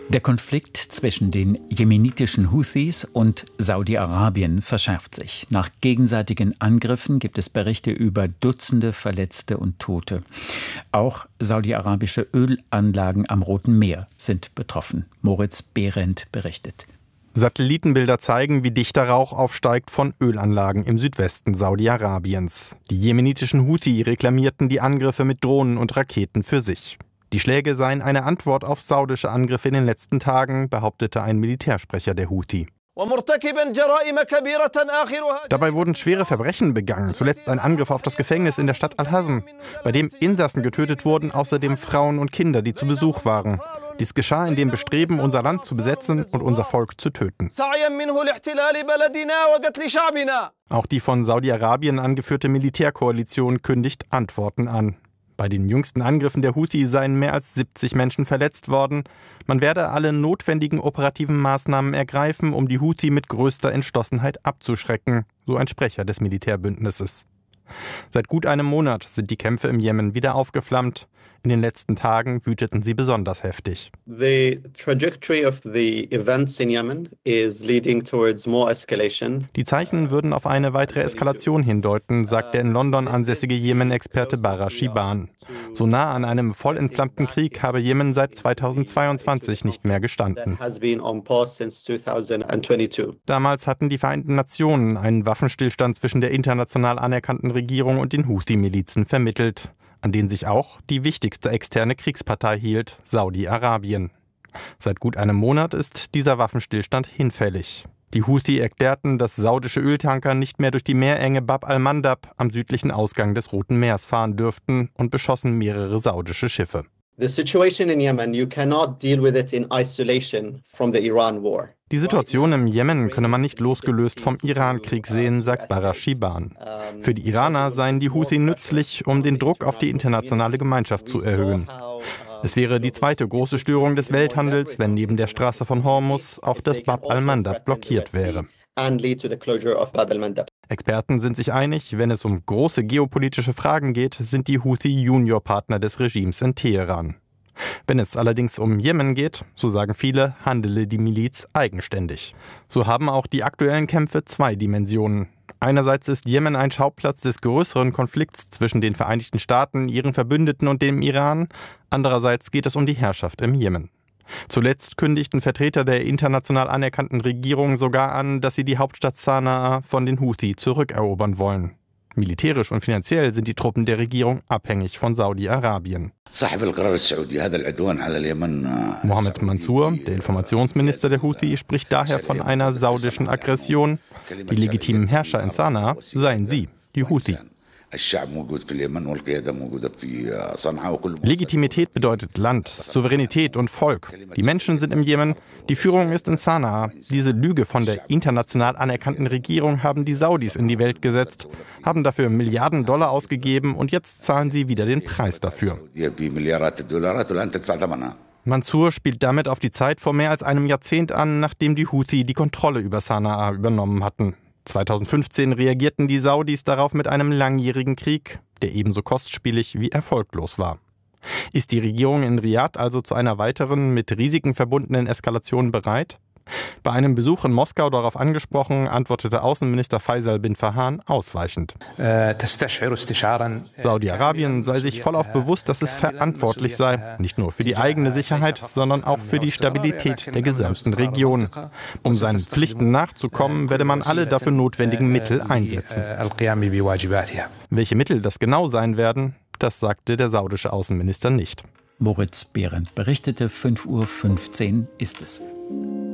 Der Konflikt zwischen den jemenitischen Houthis und Saudi-Arabien verschärft sich. Nach gegenseitigen Angriffen gibt es Berichte über Dutzende Verletzte und Tote. Auch saudi-arabische Ölanlagen am Roten Meer sind betroffen. Moritz Behrendt berichtet. Satellitenbilder zeigen, wie dichter Rauch aufsteigt von Ölanlagen im Südwesten Saudi-Arabiens. Die jemenitischen Houthi reklamierten die Angriffe mit Drohnen und Raketen für sich. Die Schläge seien eine Antwort auf saudische Angriffe in den letzten Tagen, behauptete ein Militärsprecher der Houthi. Dabei wurden schwere Verbrechen begangen, zuletzt ein Angriff auf das Gefängnis in der Stadt Al-Hazm, bei dem Insassen getötet wurden, außerdem Frauen und Kinder, die zu Besuch waren. Dies geschah in dem Bestreben, unser Land zu besetzen und unser Volk zu töten. Auch die von Saudi-Arabien angeführte Militärkoalition kündigt Antworten an. Bei den jüngsten Angriffen der Houthi seien mehr als 70 Menschen verletzt worden. Man werde alle notwendigen operativen Maßnahmen ergreifen, um die Houthi mit größter Entschlossenheit abzuschrecken, so ein Sprecher des Militärbündnisses. Seit gut einem Monat sind die Kämpfe im Jemen wieder aufgeflammt. In den letzten Tagen wüteten sie besonders heftig. The trajectory of the events in Yemen is leading towards more escalation. Die Zeichen würden auf eine weitere Eskalation hindeuten, sagt der in London ansässige Jemen-Experte Bara Shiban. So nah an einem voll entflammten Krieg habe Jemen seit 2022 nicht mehr gestanden. Damals hatten die Vereinten Nationen einen Waffenstillstand zwischen der international anerkannten Regierung und den Houthi-Milizen vermittelt, an denen sich auch die wichtigste externe Kriegspartei hielt, Saudi-Arabien. Seit gut einem Monat ist dieser Waffenstillstand hinfällig. Die Houthi erklärten, dass saudische Öltanker nicht mehr durch die Meerenge Bab al-Mandab am südlichen Ausgang des Roten Meers fahren dürften und beschossen mehrere saudische Schiffe. The situation in Yemen, you cannot deal with it in isolation from the Iran war. Die Situation im Jemen könne man nicht losgelöst vom Iran-Krieg sehen, sagt Bara Shiban. Für die Iraner seien die Houthi nützlich, um den Druck auf die internationale Gemeinschaft zu erhöhen. Es wäre die zweite große Störung des Welthandels, wenn neben der Straße von Hormuz auch das Bab al-Mandab blockiert wäre. Experten sind sich einig, wenn es um große geopolitische Fragen geht, sind die Houthi Juniorpartner des Regimes in Teheran. Wenn es allerdings um Jemen geht, so sagen viele, handele die Miliz eigenständig. So haben auch die aktuellen Kämpfe zwei Dimensionen. Einerseits ist Jemen ein Schauplatz des größeren Konflikts zwischen den Vereinigten Staaten, ihren Verbündeten und dem Iran. Andererseits geht es um die Herrschaft im Jemen. Zuletzt kündigten Vertreter der international anerkannten Regierung sogar an, dass sie die Hauptstadt Sanaa von den Houthi zurückerobern wollen. Militärisch und finanziell sind die Truppen der Regierung abhängig von Saudi-Arabien. Mohammed Mansour, der Informationsminister der Houthi, spricht daher von einer saudischen Aggression. Die legitimen Herrscher in Sanaa seien sie, die Houthi. Legitimität bedeutet Land, Souveränität und Volk. Die Menschen sind im Jemen, die Führung ist in Sanaa. Diese Lüge von der international anerkannten Regierung haben die Saudis in die Welt gesetzt, haben dafür Milliarden Dollar ausgegeben und jetzt zahlen sie wieder den Preis dafür. Mansour spielt damit auf die Zeit vor mehr als einem Jahrzehnt an, nachdem die Houthi die Kontrolle über Sanaa übernommen hatten. 2015 reagierten die Saudis darauf mit einem langjährigen Krieg, der ebenso kostspielig wie erfolglos war. Ist die Regierung in Riad also zu einer weiteren, mit Risiken verbundenen Eskalation bereit? Bei einem Besuch in Moskau darauf angesprochen, antwortete Außenminister Faisal bin Farhan ausweichend. Saudi-Arabien sei sich vollauf bewusst, dass es verantwortlich sei, nicht nur für die eigene Sicherheit, sondern auch für die Stabilität der gesamten Region. Um seinen Pflichten nachzukommen, werde man alle dafür notwendigen Mittel einsetzen. Welche Mittel das genau sein werden, das sagte der saudische Außenminister nicht. Moritz Behrendt berichtete, 5:15 Uhr ist es.